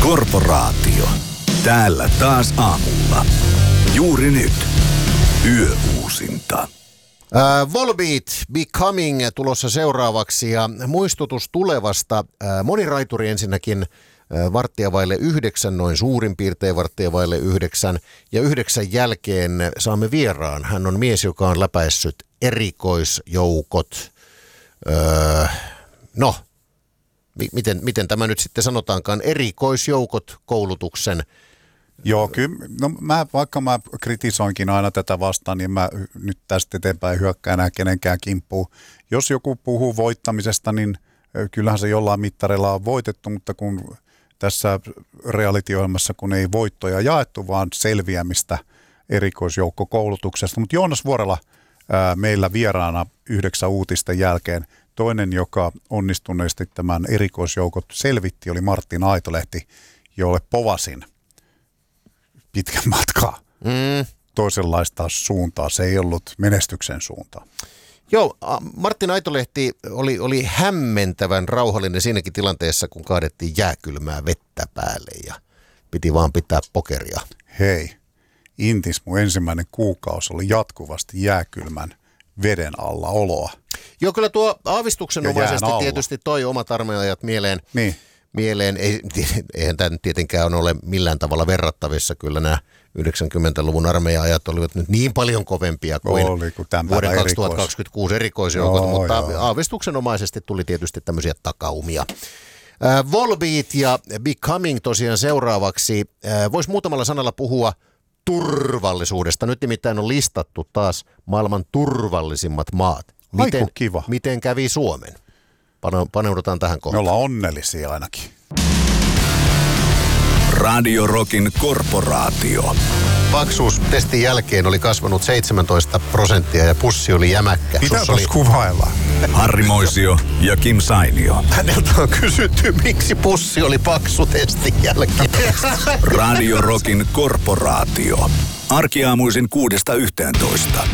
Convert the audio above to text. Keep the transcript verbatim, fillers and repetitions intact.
Korporaatio. Täällä taas aamulla. Juuri nyt. Yöuusinta. Uh, Volbeat Becoming tulossa seuraavaksi ja muistutus tulevasta. Uh, moniraituri ensinnäkin uh, varttia vaille yhdeksän, noin suurin piirtein varttia vaille yhdeksän. Ja yhdeksän jälkeen saamme vieraan. Hän on mies, joka on läpäissyt erikoisjoukot. Uh, no, mi- miten, miten tämä nyt sitten sanotaankaan? Erikoisjoukot koulutuksen. Joo, kyllä. No mä, vaikka mä kritisoinkin aina tätä vastaan, niin mä nyt tästä eteenpäin hyökkään enää kenenkään kimppuun. Jos joku puhuu voittamisesta, niin kyllähän se jollain mittarilla on voitettu, mutta kun tässä reality-ohjelmassa, kun ei voittoja jaettu, vaan selviämistä erikoisjoukkokoulutuksesta. Mutta Joonas Vuorela ää, meillä vieraana yhdeksän uutisten jälkeen. Toinen, joka onnistuneesti tämän erikoisjoukot selvitti, oli Martin Aitolehti, jolle povasin pitkän matkaa. Mm. Toisenlaista suuntaa. Se ei ollut menestyksen suuntaa. Joo, Martin Aitolehti oli, oli hämmentävän rauhallinen siinäkin tilanteessa, kun kaadettiin jääkylmää vettä päälle ja piti vaan pitää pokeria. Hei, Intis mun ensimmäinen kuukausi oli jatkuvasti jääkylmän veden alla oloa. Joo, kyllä tuo aavistuksenomaisesti tietysti toi omat armeijat mieleen. Niin. Mieleen. Ei, eihän tämä nyt tietenkään ole millään tavalla verrattavissa. Kyllä nämä yhdeksänkymmentäluvun armeija-ajat olivat nyt niin paljon kovempia kuin Oli, kun vuoden kaksituhattakaksikymmentäkuusi erikoisjoukot, joo, mutta joo. aavistuksenomaisesti tuli tietysti tämmöisiä takaumia. Äh, Volbeat ja Becoming tosiaan seuraavaksi. Äh, Voisi muutamalla sanalla puhua turvallisuudesta. Nyt nimittäin on listattu taas maailman turvallisimmat maat. Miten, Aiku kiva. Miten kävi Suomen? Paneudutaan tähän kohtaan. Me ollaan onnellisia ainakin. Radio Rockin Korporaatio. Paksuustestin jälkeen oli kasvanut seitsemäntoista prosenttia ja pussi oli jämäkkä. Mitä oli... kuvaillaan? Harri Moisio ja Kim Sainio. Häneltä on kysytty, miksi pussi oli paksu testin jälkeen. Radio Rockin Korporaatio. Arkiaamuisin kuudesta yhteentoista.